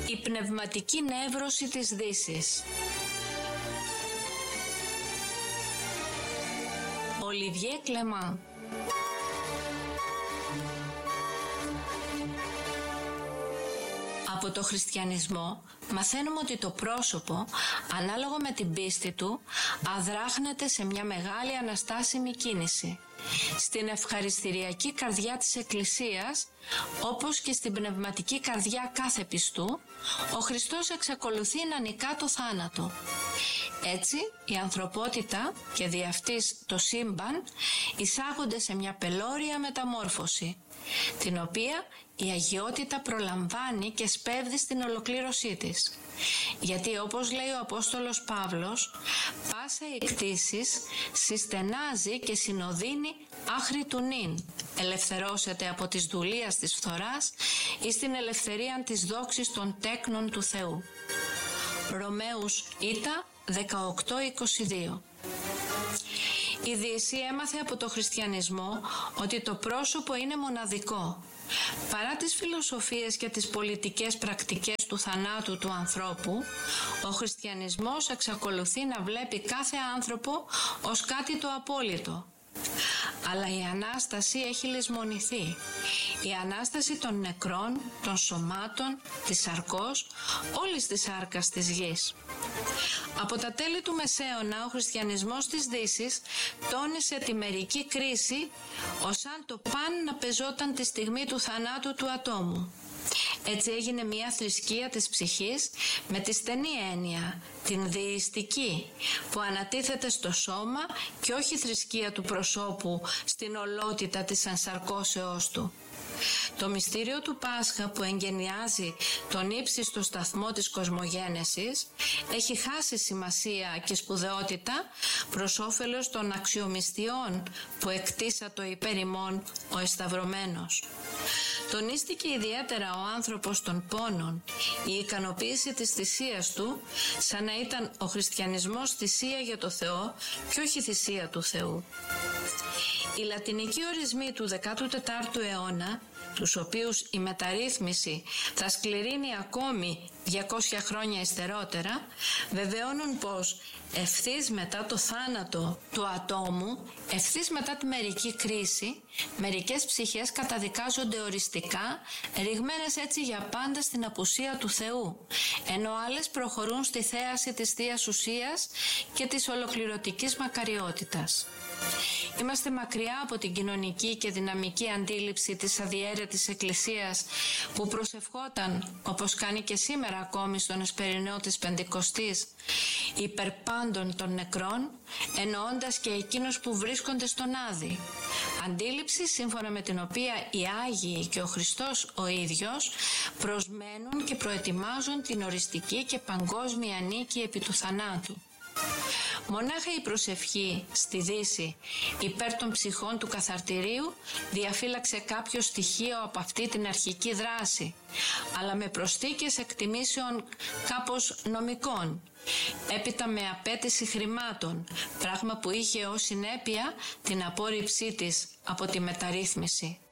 Η πνευματική νεύρωση της Δύσης. Ολιβιέ Κλεμάν. Από το χριστιανισμό μαθαίνουμε ότι το πρόσωπο, ανάλογα με την πίστη του, αδράχνεται σε μια μεγάλη αναστάσιμη κίνηση. Στην ευχαριστηριακή καρδιά της Εκκλησίας, όπως και στην πνευματική καρδιά κάθε πιστού, ο Χριστός εξακολουθεί να νικά το θάνατο. Έτσι, η ανθρωπότητα και δι' αυτής το σύμπαν εισάγονται σε μια πελώρια μεταμόρφωση, την οποία η αγιότητα προλαμβάνει και σπέβδει στην ολοκλήρωσή της. Γιατί, όπως λέει ο Απόστολος Παύλος, πάσα η κτήσης συστενάζει και συνοδύνει άχρη του νυν. Ελευθερώσετε από της δουλείας της φθοράς ή στην ελευθερία της δόξης των τέκνων του Θεού. Ρωμαίους Ήτα 18-22. Η Δύση έμαθε από το χριστιανισμό ότι το πρόσωπο είναι μοναδικό. Παρά τις φιλοσοφίες και τις πολιτικές πρακτικές του θανάτου του ανθρώπου, ο χριστιανισμός εξακολουθεί να βλέπει κάθε άνθρωπο ως κάτι το απόλυτο. Αλλά η Ανάσταση έχει λησμονηθεί. Η Ανάσταση των νεκρών, των σωμάτων, της σαρκός, όλης της σάρκας της γης. Από τα τέλη του Μεσαίωνα ο χριστιανισμός της Δύσης τόνισε τη μερική κρίση ως αν το παν να πεζόταν τη στιγμή του θανάτου του ατόμου. Έτσι έγινε μια θρησκεία της ψυχής με τη στενή έννοια, την δεϊστική, που ανατίθεται στο σώμα και όχι θρησκεία του προσώπου στην ολότητα της ενσαρκώσεώς του. Το μυστήριο του Πάσχα που εγκαινιάζει τον ύψιστο σταθμό της κοσμογένεσης έχει χάσει σημασία και σπουδαιότητα προς όφελος των αξιομυστιών που εκτίσατο υπέρ ημών ο εσταυρωμένος. Τονίστηκε ιδιαίτερα ο άνθρωπος των πόνων, η ικανοποίηση της θυσίας του, σαν να ήταν ο χριστιανισμός θυσία για το Θεό και όχι θυσία του Θεού. Οι λατινικοί ορισμοί του 14ου αιώνα, τους οποίους η μεταρρύθμιση θα σκληρύνει ακόμη 200 χρόνια υστερότερα, βεβαιώνουν πως ευθύς μετά το θάνατο του ατόμου, ευθύς μετά τη μερική κρίση, μερικές ψυχές καταδικάζονται οριστικά, ρηγμένες έτσι για πάντα στην απουσία του Θεού, ενώ άλλες προχωρούν στη θέαση της Θείας Ουσίας και της ολοκληρωτικής μακαριότητας. Είμαστε μακριά από την κοινωνική και δυναμική αντίληψη της αδιέρετης Εκκλησίας που προσευχόταν, όπως κάνει και σήμερα ακόμη στον εσπερινό της Πεντηκοστής, υπερ πάντων των νεκρών, εννοώντας και εκείνους που βρίσκονται στον Άδη. Αντίληψη σύμφωνα με την οποία οι Άγιοι και ο Χριστός ο ίδιος προσμένουν και προετοιμάζουν την οριστική και παγκόσμια νίκη επί του θανάτου. Μονάχα η προσευχή στη Δύση υπέρ των ψυχών του καθαρτηρίου διαφύλαξε κάποιο στοιχείο από αυτή την αρχική δράση, αλλά με προσθήκες εκτιμήσεων κάπως νομικών, έπειτα με απέτηση χρημάτων, πράγμα που είχε ως συνέπεια την απόρριψή της από τη μεταρρύθμιση.